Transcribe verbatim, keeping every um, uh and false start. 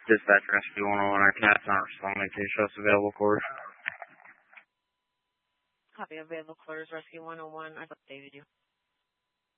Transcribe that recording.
Dispatch Rescue one oh one, our cat's not responding to shows available quarters. Copy available quarters, Rescue one oh one. I've updated you.